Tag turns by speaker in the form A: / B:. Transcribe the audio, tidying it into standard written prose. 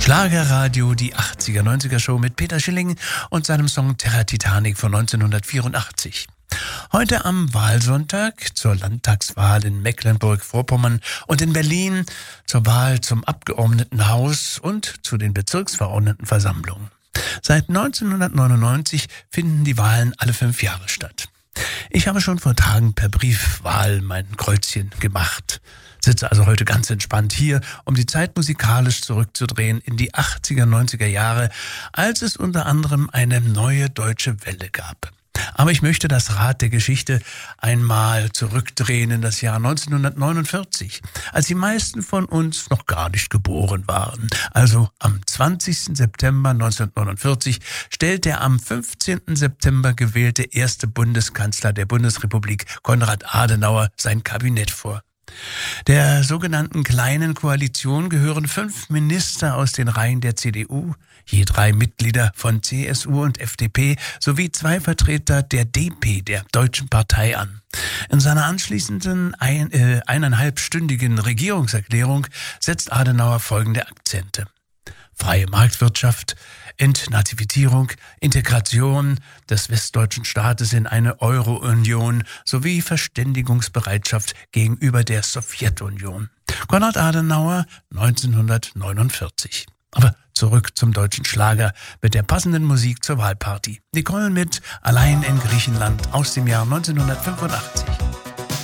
A: Schlagerradio, die 80er, 90er Show mit Peter Schilling und seinem Song Terra Titanic von 1984. Heute am Wahlsonntag zur Landtagswahl in Mecklenburg-Vorpommern und in Berlin zur Wahl zum Abgeordnetenhaus und zu den Bezirksverordnetenversammlungen. Seit 1999 finden die Wahlen alle 5 Jahre statt. Ich habe schon vor Tagen per Briefwahl mein Kreuzchen gemacht. Sitze also heute ganz entspannt hier, um die Zeit musikalisch zurückzudrehen in die 80er, 90er Jahre, als es unter anderem eine neue deutsche Welle gab. Aber ich möchte das Rad der Geschichte einmal zurückdrehen in das Jahr 1949, als die meisten von uns noch gar nicht geboren waren. Also am 20. September 1949 stellt der am 15. September gewählte erste Bundeskanzler der Bundesrepublik, Konrad Adenauer, sein Kabinett vor. Der sogenannten Kleinen Koalition gehören 5 Minister aus den Reihen der CDU, je 3 Mitglieder von CSU und FDP sowie 2 Vertreter der DP, der Deutschen Partei, an. In seiner anschließenden 1,5-stündigen Regierungserklärung setzt Adenauer folgende Akzente: freie Marktwirtschaft, Entnazifizierung, Integration des westdeutschen Staates in eine Euro-Union sowie Verständigungsbereitschaft gegenüber der Sowjetunion. Konrad Adenauer 1949. Aber zurück zum deutschen Schlager mit der passenden Musik zur Wahlparty. Nicole mit Allein in Griechenland aus dem Jahr 1985.